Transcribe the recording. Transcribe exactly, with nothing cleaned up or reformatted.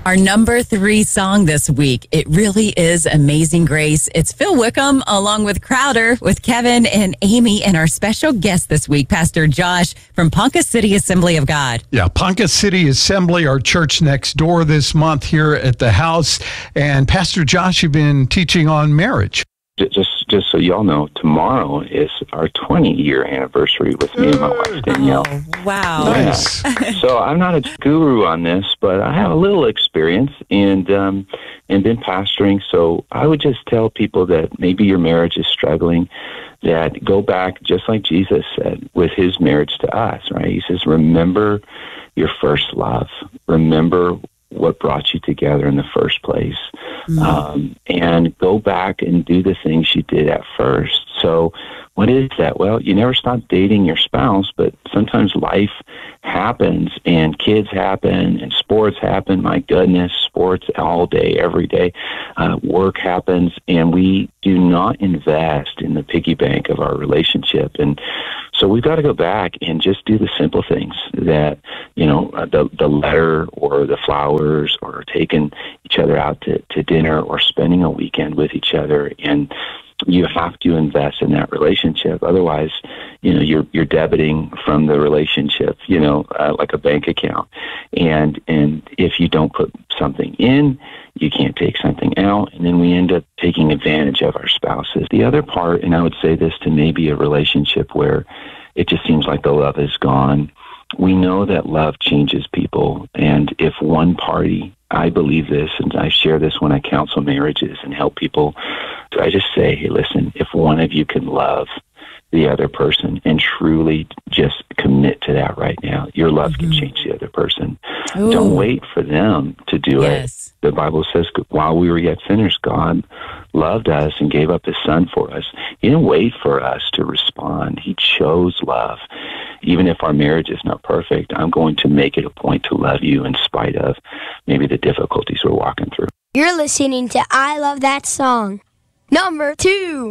Our number three song this week, it really is Amazing Grace. It's Phil Wickham along with Crowder with Kevin and Amy and our special guest this week, Pastor Josh from Ponca City Assembly of God. Yeah, Ponca City Assembly, our church next door this month here at the house. And Pastor Josh, you've been teaching on marriage. Just just so y'all know, tomorrow is our twenty-year anniversary with me and my wife, Danielle. Oh, wow. Nice. Yeah. So I'm not a guru on this, but I have a little experience and um, and been pastoring. So I would just tell people that maybe your marriage is struggling, that go back, just like Jesus said, with his marriage to us, right? He says, remember your first love. Remember what brought you together in the first place. Mm-hmm. Um, and go back and do the things you did at first. So what is that? Well, you never stop dating your spouse, but sometimes life happens and kids happen and sports happen. My goodness, sports all day, every day. Uh, work happens, and we do not invest in the piggy bank of our relationship. And so we've got to go back and just do the simple things that, you know, uh, the the letter or the flowers or taking each other out to, to dinner or spending a weekend with each other. And you have to invest in that relationship. Otherwise, you know, you're you're debiting from the relationship, you know, uh, like a bank account. And and if you don't put something in, you can't take something out, and then we end up taking advantage of our spouses. The other part, and I would say this to maybe a relationship where it just seems like the love is gone, we know that love changes people, and if one party, I believe this, and I share this when I counsel marriages and help people, I just say, hey, listen, if one of you can love the other person and truly just commit to that right now, your love mm-hmm. can change the other person. Ooh. Don't wait for them to do yes. it. The Bible says, while we were yet sinners, God loved us and gave up his son for us. He didn't wait for us to respond. He chose love. Even if our marriage is not perfect, I'm going to make it a point to love you in spite of maybe the difficulties we're walking through. You're listening to I Love That Song, number two.